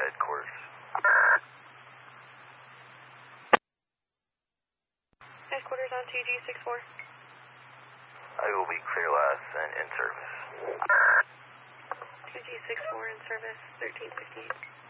headquarters. Headquarters on TG64. I will be clear last and in service. TG64 in service, 1358.